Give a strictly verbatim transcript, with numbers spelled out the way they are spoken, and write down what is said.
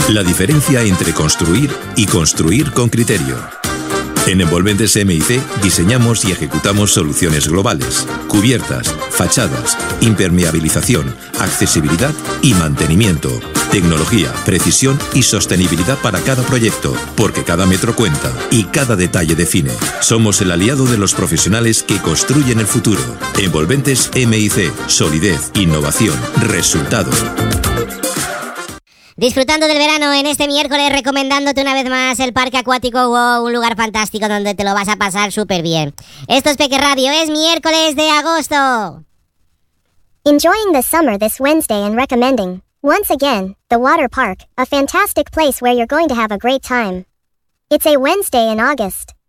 La diferencia entre construir y construir con criterio. En Envolventes M I C diseñamos y ejecutamos soluciones globales, cubiertas, fachadas, impermeabilización, accesibilidad y mantenimiento, tecnología, precisión y sostenibilidad para cada proyecto, porque cada metro cuenta y cada detalle define. Somos el aliado de los profesionales que construyen el futuro. Envolventes M I C, solidez, innovación, resultado. Disfrutando del verano en este miércoles, recomendándote una vez más el Parque Acuático Wow, un lugar fantástico donde te lo vas a pasar súper bien. Esto es Peque Radio, es miércoles de agosto. Enjoying the summer this Wednesday and recommending, once again, the water park, a fantastic place where you're going to have a great time. It's a Wednesday in August.